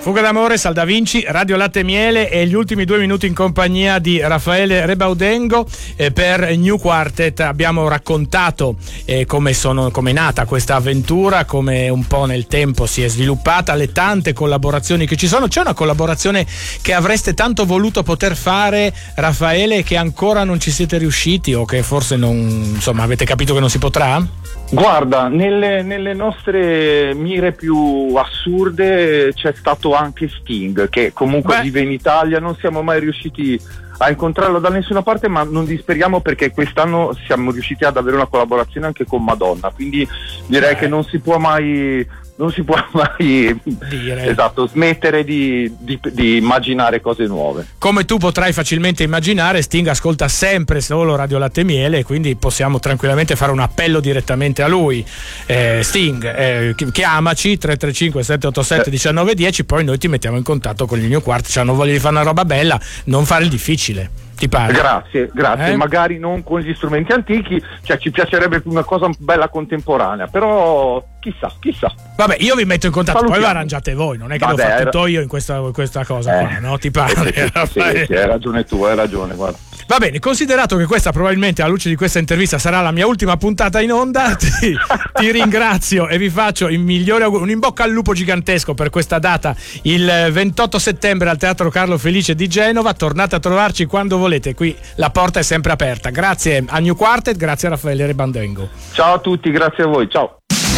Fuga d'amore, Sal da Vinci, Radio Latte e Miele e gli ultimi 2 minuti in compagnia di Raffaele Rebaudengo per New Quartet. Abbiamo raccontato come è nata questa avventura, come un po' nel tempo si è sviluppata, le tante collaborazioni che ci sono. C'è una collaborazione che avreste tanto voluto poter fare, Raffaele, che ancora non ci siete riusciti o che forse non, insomma, avete capito che non si potrà? Guarda, nelle nostre mire più assurde c'è stato anche Sting, che comunque vive in Italia. Non siamo mai riusciti a incontrarlo da nessuna parte, ma non disperiamo perché quest'anno siamo riusciti ad avere una collaborazione anche con Madonna, quindi direi che non si può mai dire. Esatto, smettere di immaginare cose nuove. Come tu potrai facilmente immaginare, Sting ascolta sempre solo Radio Latte e Miele, quindi possiamo tranquillamente fare un appello direttamente a lui. Sting, chiamaci 335 787 1910, poi noi ti mettiamo in contatto con il New Quartet. Se hanno voglia di fare una roba bella, non fare il difficile. Ti pare? Grazie. Magari non con gli strumenti antichi, cioè ci piacerebbe una cosa bella contemporanea, però chissà. Vabbè, io vi metto in contatto, poi lo arrangiate voi, non è che l'ho fatto tutto io in questa cosa qua, no? Ti pare? Sì, hai ragione tu, guarda. Va bene, considerato che questa probabilmente, alla luce di questa intervista, sarà la mia ultima puntata in onda, ti ringrazio e vi faccio il migliore auguro, un in bocca al lupo gigantesco per questa data, il 28 settembre al Teatro Carlo Felice di Genova. Tornate a trovarci quando volete, qui la porta è sempre aperta. Grazie a New Quartet, grazie a Raffaele Rebaudengo. Ciao a tutti, grazie a voi, ciao.